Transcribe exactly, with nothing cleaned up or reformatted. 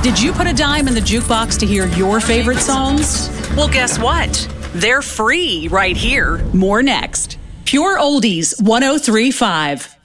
Did you put a dime in the jukebox to hear your favorite songs? Well, guess what? They're free right here. More next. Pure Oldies one oh three point five.